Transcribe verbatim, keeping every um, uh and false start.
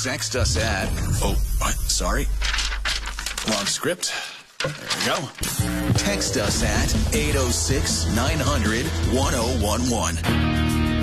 Text us at, oh, what? Sorry. Wrong script. There we go. Text us at eight oh six, nine hundred, ten eleven.